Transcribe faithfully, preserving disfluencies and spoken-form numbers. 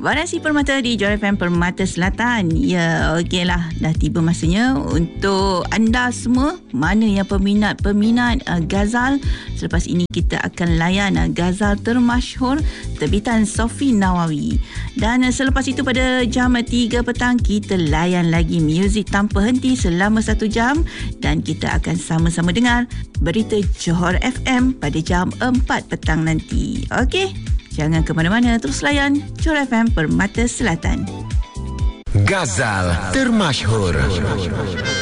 Variasi Permata di Johor F M Permata Selatan. Ya, okeylah, dah tiba masanya untuk anda semua, mana yang peminat-peminat uh, Ghazal. Selepas ini kita akan layan uh, Ghazal termasyhur terbitan Sofi Nawawi. Dan uh, selepas itu pada jam tiga petang kita layan lagi muzik tanpa henti selama satu jam, dan kita akan sama-sama dengar berita Johor F M pada jam empat petang nanti. Okey, jangan ke mana-mana, terus layan Johor F M Permata Selatan. Ghazal termasyhur.